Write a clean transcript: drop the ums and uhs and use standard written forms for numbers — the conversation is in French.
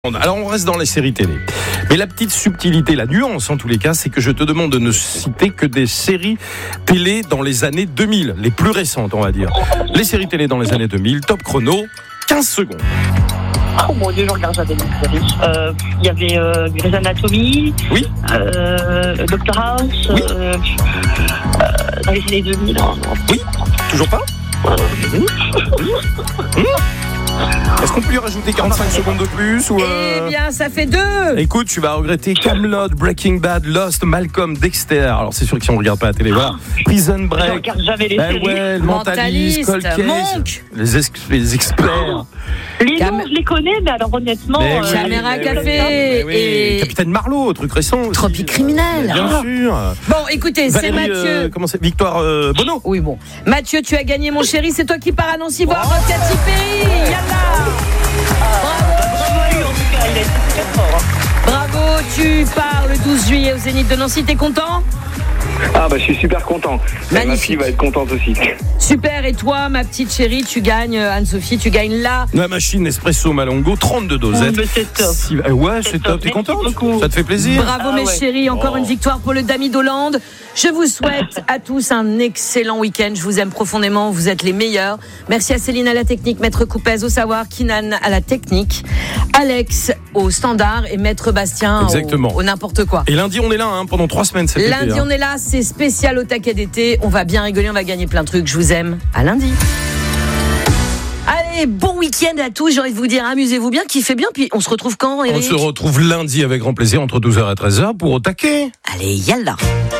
Alors on reste dans les séries télé. Mais la petite subtilité, la nuance en tous les cas, c'est que je te demande de ne citer que des séries télé dans les années 2000, les plus récentes on va dire. Les séries télé dans les années 2000, top chrono, 15 secondes. Oh mon Dieu, je regarde jamais les séries. Il y avait Grey's Anatomy, Oui. Dr House, Oui. Dans les années 2000. Oui, toujours pas Est-ce qu'on peut lui rajouter 45 secondes de plus ou Eh bien, ça fait 2. Écoute, tu vas regretter Camelot, Breaking Bad, Lost, Malcolm, Dexter. Alors c'est sûr que si on regarde pas la télé, voilà. Prison Je Break. regarde jamais les séries. Ouais, le Mentalist, Cold Case, Monk. les experts. Les noms, je les connais, mais alors honnêtement... Mais oui. Caméra mais Café oui. et Capitaine Marlowe, truc récent aussi. Tropique Criminel. Bien sûr. Bon, écoutez, c'est Valérie, Mathieu. comment c'est Victoire Bono. Oui, bon. Mathieu, tu as gagné, mon chéri. C'est toi qui pars à Nancy voir Katy Perry. Yalla. Bravo à lui, en tout cas, il a été super fort. Bravo, tu pars le 12 juillet au Zénith de Nancy. T'es content ? Ah bah je suis super content. Ma Magnifique. fille va être contente aussi. Super, et toi, ma petite chérie, tu gagnes, Anne-Sophie, tu gagnes là. La machine Espresso Malongo, 32 dosettes. mais c'est top. Ouais, c'est C'est top. top. T'es contente? Merci beaucoup. Ça te fait plaisir? Bravo, Ah mes ouais. chéris, encore une victoire pour le Dami d'Hollande. Je vous souhaite à tous un excellent week-end. Je vous aime profondément, vous êtes les meilleurs. Merci à Céline à la technique, Maître Coupez au savoir, Kinan à la technique, Alex au standard et Maître Bastien Exactement. au n'importe quoi. Et lundi, on est là pendant 3 semaines cet été. Lundi, on est là, c'est spécial au taquet d'été. On va bien rigoler, on va gagner plein de trucs. Je vous aime. À lundi. Allez, bon week-end à tous. J'ai envie de vous dire, amusez-vous bien, kiffez bien. Puis on se retrouve quand, On Eric ? se retrouve lundi avec grand plaisir entre 12h et 13h pour Au taquet. Allez, yallah.